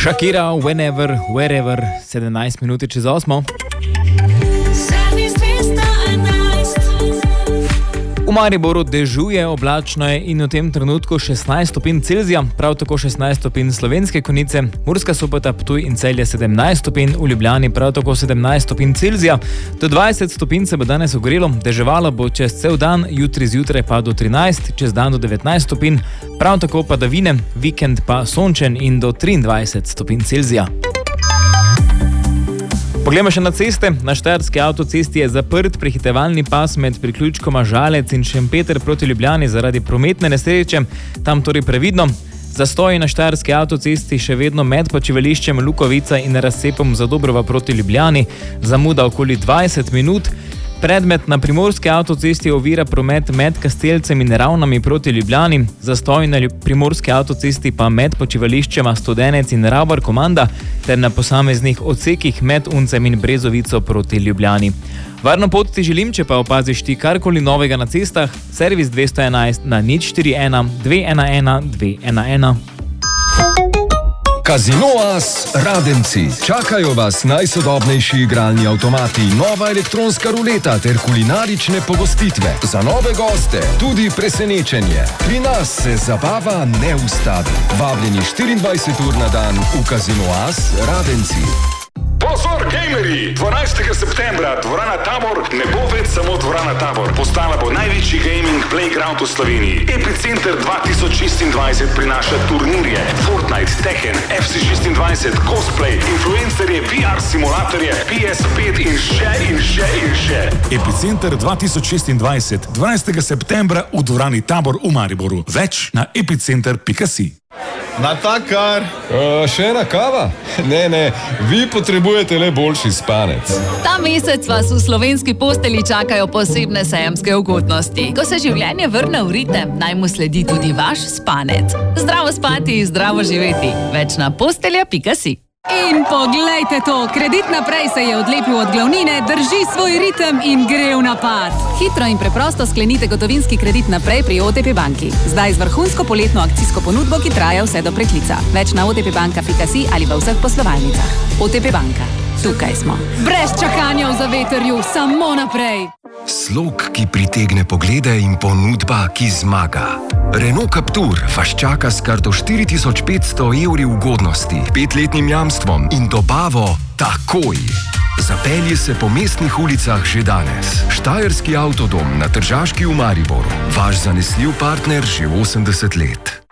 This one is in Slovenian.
Shakira, whenever, wherever, 17 minut čez 8. V Mariboru dežuje, oblačno je in v tem trenutku 16 stopinj Celzija, prav tako 16 stopinj Slovenske Konjice, Murska Sobota, Ptuj in Celje 17 stopinj, v Ljubljani prav tako 17 stopinj Celzija, do 20 stopinj se bo danes ogrelo, deževalo bo čez cel dan, jutri zjutraj pa do 13, čez dan do 19 stopinj, prav tako padavine, vikend pa sončen in do 23 stopinj Celzija. Poglejmo še na ceste. Na Štajerski avtocesti je zaprt prehitevalni pas med priključkoma Žalec in Šempeter proti Ljubljani zaradi prometne nesreče. Tam torej previdno. Zastoji na Štajerski avtocesti še vedno med počivališčem Lukovica in razcepom Zadobrova proti Ljubljani. Zamuda okoli 20 minut. Predmet na Primorski avtocesti ovira promet med Kastelcem in Ravnami proti Ljubljani, zastoj na Primorski avtocesti pa med počivališčema Studenec in Ravbar Komanda ter na posameznih odsekih med Uncem in Brezovico proti Ljubljani. Varno pot ti želim, če pa opaziš ti karkoli novega na cestah, servis 211 na 041 211 211. Casino As Radenci. Čakajo vas najsodobnejši igralni avtomati, nova elektronska ruleta ter kulinarične pogostitve. Za nove goste tudi presenečenje. Pri nas se zabava ne ustavi. Vabljeni 24 ur na dan v Casino As Radenci. Pozor, gamerji! 12. septembra dvorana Tabor ne bo več samo dvorana Tabor. Postala bo največji gaming playground v Sloveniji. Epicenter 2026 prinaša turnirje, Fortnite, Tekken, FC26, cosplay, influencerje, VR simulatorje, PS5 in še. Epicenter 2026, 12. septembra v dvorani Tabor v Mariboru. Več na epicenter.si. Natakar! Še ena kava? Ne, vi potrebujete le boljši spanec. Ta mesec vas v slovenski posteli čakajo posebne sejemske ugodnosti. Ko se življenje vrne v ritem, naj mu sledi tudi vaš spanec. Zdravo spati, zdravo živeti. Več na postelja.si. In poglejte to, Kredit Naprej se je odlepil od glavnine, drži svoj ritem in gre v napad. Hitro in preprosto sklenite gotovinski kredit naprej pri OTP banki. Zdaj z vrhunsko poletno akcijsko ponudbo, ki traja vse do preklica. Več na otpbanka.si ali v vseh poslovalnicah. OTP banka. Tukaj smo. Brez čakanja v zavetrju, samo naprej. Slog, ki pritegne poglede in ponudba, ki zmaga. Renault Captur vas čaka s kar do 4500 evri ugodnosti, 5-letnim jamstvom in dobavo takoj. Zapelji se po mestnih ulicah že danes. Štajerski avtodom na Tržaški v Mariboru. Vaš zanesljiv partner že 80 let.